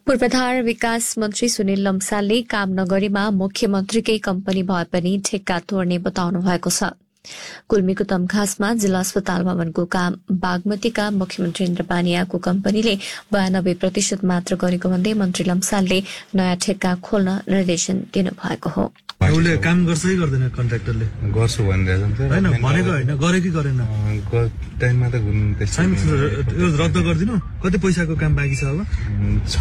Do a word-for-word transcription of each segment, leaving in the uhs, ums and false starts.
पूर्वाधार विकास मन्त्री सुनिल लम्सालले काम नगरेमा मुख्यमन्त्रीकै कम्पनी भए पनि ठेक्का तोड्ने बताउनु भएको छ। गुल्मीको तमघासमा जिल्ला अस्पताल भवनको काम बागमतीका मुख्यमन्त्री इन्द्र पानियाको कम्पनीले बयानब्बे प्रतिशत मात्र गरेको भन्दै मन्त्री लम्सालले नयाँ ठेक्का खोल्न निर्देशन दिनुभएको हो। उसले काम गर्छ कि गर्दैन कन्ट्राक्टरले? गर्छु भनिरहेछ हैन भनेको हैन गरे कि गरेन टाइममा त यो रद्द गरिदिनु। कति पैसाको काम बाँकी छ अब? छ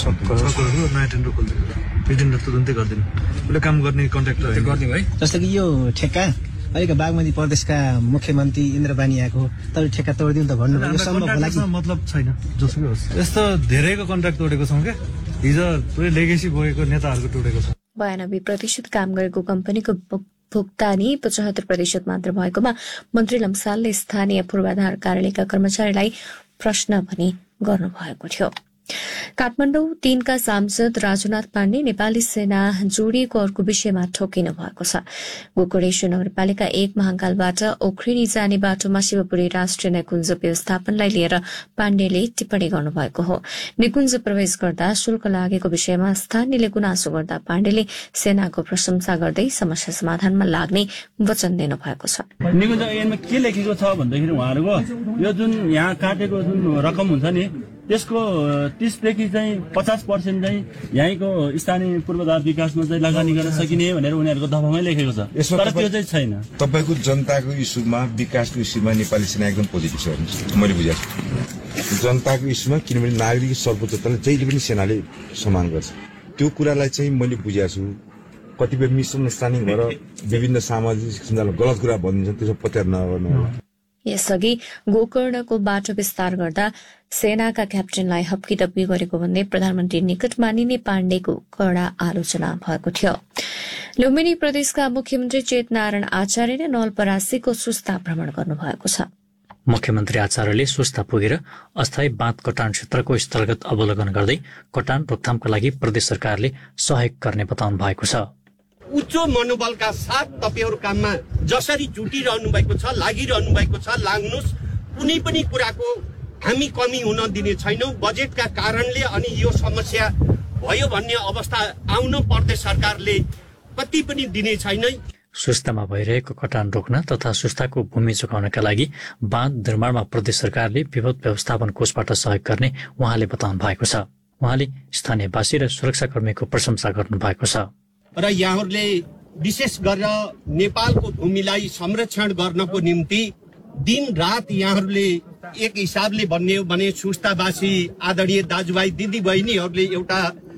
करोड नयाँ टेन्डर खोल्दिनु। यो टेन्डर तुरुन्तै गरिदिनु। उसले काम गर्ने कन्ट्राक्टर गरिदिनु है। जस्तो कि यो ठेक्का अहिले बागमती प्रदेशका मुख्यमन्त्री इन्द्र पानियाको तर ठेक्का तोडिदिनु त भन्नुभयो, यो सम्भव होला कि? मतलब छैन जसुकै होस्। यस्तो धेरैको कन्ट्राक्ट तोडेको छौँ क्या, हिजो पुरै लेगेसी बोकेको नेताहरूको तोडेको छ। बयानब्बे प्रतिशत काम गरेको कम्पनीको भुक्तानी पचहत्तर प्रतिशत मात्र भएकोमा मन्त्री लम्सालले स्थानीय पूर्वाधार कार्यालयका कर्मचारीलाई प्रश्न पनि गर्नुभएको थियो। काठमाडौँ तीनका सांसद राजुनाथ पाण्डे नेपाली सेना जोडिएको अर्को विषयमा ठोकिनु भएको छ। गोकर्णेश्वर नगरपालिका एक महाकालबाट ओखरिनी जाने बाटोमा शिवपुरी राष्ट्रिय निकुञ्ज व्यवस्थापनलाई लिएर पाण्डेले टिप्पणी गर्नुभएको हो। निकुञ्ज प्रवेश गर्दा शुल्क लागेको विषयमा स्थानीयले गुनासो गर्दा पाण्डेले सेनाको प्रशंसा गर्दै समस्या समाधानमा लाग्ने वचन दिनुभएको छ। निकुञ्ज ऐनमा के लेखेको छ भन्दाखेरि उहाँहरूको यो जुन यहाँ काटेको जुन रकम हुन्छ नि त्यसको तीसदेखि चाहिँ पचास पर्सेन्ट चाहिँ यहीँको स्थानीय पूर्वाधार विकासमा चाहिँ लगानी गर्न सकिने भनेर उनीहरूको दफामै लेखेको छ, तर त्यो चाहिँ छैन। तपाईँको जनताको इस्युमा विकासको इस्युमा नेपाली सेना एकदम पोजिटिभ छ मैले बुझेको छु। जनताको इस्युमा किनभने नागरिक सर्वोच्चतालाई जहिले पनि सेनाले सम्मान गर्छ, त्यो कुरालाई चाहिँ मैले बुझेको छु। कतिपय मिसअन्डरस्ट्यान्डिङ भएर विभिन्न सामाजिक सञ्जालमा गलत कुरा भनिन्छ, त्यसो पत्यार नगर्नु होला। यसअघि गोकर्णको बाटो विस्तार गर्दा सेनाका क्याप्टेनलाई हप्कीतप्की गरेको भन्दै प्रधानमन्त्री निकट मानिने पाण्डेको कड़ा आलोचना भएको थियो। लुम्बिनी प्रदेशका मुख्यमन्त्री चेतनारायण आचार्यले नवलपरासीको सुस्ता भ्रमण गर्नुभएको छ। मुख्यमन्त्री आचार्यले सुस्ता पुगेर अस्थायी बाँध कटान क्षेत्रको स्थलगत अवलोकन गर्दै कटान रोकथामका लागि प्रदेश सरकारले सहयोग गर्ने बताउनु भएको छ। उच्च मनोबलका साथ तपाईहरु काममा जसरी जुटिरहनु भएको छ, लागिरहनु भएको छ, लाग्नुस्। कुनै पनि कुराको हामी कमी हुन दिने छैनौं। बजेटका कारणले अनि यो समस्या भयो भन्ने अवस्था आउन प्रदेश सरकारले कति पनि दिने छैन। सुस्तामा भइरहेको कटान रोक्न तथा सुस्ताको भूमि जोगाउनका लागि बाँध निर्माणमा प्रदेश सरकारले विपद व्यवस्थापन कोषबाट सहयोग गर्ने उहाँले बताउनु भएको छ। उहाँले स्थानीयवासी र सुरक्षाकर्मीको प्रशंसा गर्नु भएको छ। र यहाँहरूले विशेष गरेर नेपालको भूमिलाई संरक्षण गर्नको निम्ति दिन रात यहाँहरूले एक हिसाबले भन्ने हो भने सुस्तावासी आदरणीय दाजुभाइ दिदी बहिनीहरूले एउटा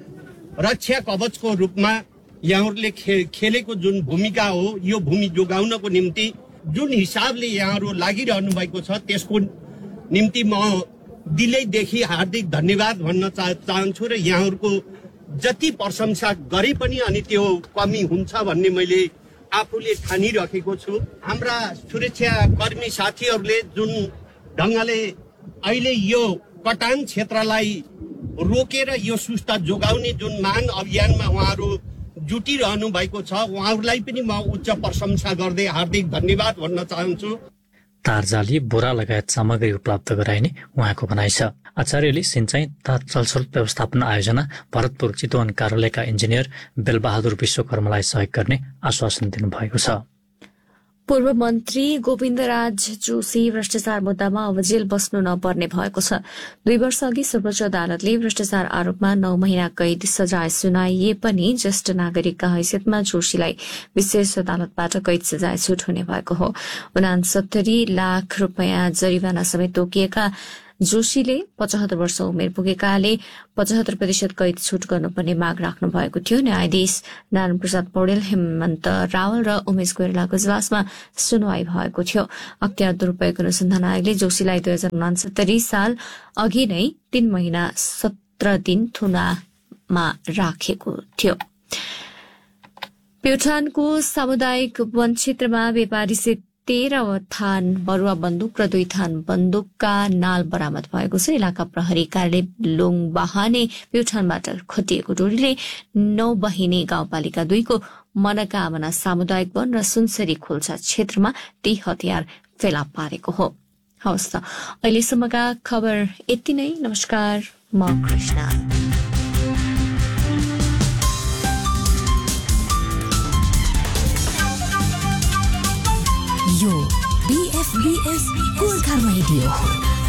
रक्षा कवचको रूपमा यहाँहरूले खे, खेलेको जुन भूमिका हो, यो भूमि जोगाउनको निम्ति जुन हिसाबले यहाँहरू लागिरहनु भएको छ त्यसको निम्ति म दिलैदेखि हार्दिक धन्यवाद भन्न चाह, चाहन्छु। र यहाँहरूको जति प्रशंसा गरे पनि अनि त्यो कमी हुन्छ भन्ने मैले आफूले ठानिराखेको छु। हाम्रा सुरक्षा कर्मी साथीहरूले जुन ढङ्गले अहिले यो कटान क्षेत्रलाई रोकेर यो सुस्ता जोगाउने जुन माग अभियानमा उहाँहरू जुटिरहनु भएको छ, उहाँहरूलाई पनि म उच्च प्रशंसा गर्दै हार्दिक धन्यवाद भन्न चाहन्छु। तारजाली, बोरा लगायत सामग्री उपलब्ध गराइने उहाँको भनाइ छ। आचार्यले सिंचाई तथा जलस्रोत व्यवस्थापन आयोजना भरतपुर चितवन कार्यालयका इन्जिनियर बेलबहादुर विश्वकर्मालाई सहयोग गर्ने आश्वासन दिनुभएको छ। पूर्व मन्त्री गोविन्दराज जोशी भ्रष्टाचार मुद्दामा अब जेल बस्नु नपर्ने भएको छ। दुई वर्ष अघि सर्वोच्च अदालतले भ्रष्टाचार आरोपमा नौ महिना कैद सजाय सुनाइए पनि ज्येष्ठ नागरिकका हैसियतमा जोशीलाई विशेष अदालतबाट कैद सजाय छुट हुने भएको हो। उनासत्तरी लाख रूपियाँ जरिवाना समेत तोकिएका जोशीले पचहत्तर वर्ष उमेर पुगेकाले पचहत्तर प्रतिशत कैद छुट गर्नुपर्ने माग राख्नु भएको थियो। न्यायाधीश नारायण प्रसाद पौडेल, हेमन्त रावल र उमेश कोइरालाको इजलासमा सुनवाई भएको थियो। अख्तियार दुरूपयोग अनुसन्धान आयोगले जोशीलाई दुई हजार उनासत्तरी साल अघि नै तीन महिना सत्र दिन थुनामा राखेको थियो। प्युठानको सामुदायिक वन क्षेत्रमा व्यापारीसित तेह्र थान बरुवा बन्दुक र दुई थान बन्दुकका नाल बरामद भएको छ। इलाका प्रहरी कार्यालय लोङबाहाने प्युठानबाट खटिएको टोलीले नौ बहिनी गाउँपालिका दुईको मनोकामना सामुदायिक वन र सुनसरी खोल्सा क्षेत्रमा ती हतियार फेला पारेको हो। हवस् त, अहिलेसम्मका खबर यति नै। नमस्कार, म Krishna. B F B S Gorkha radio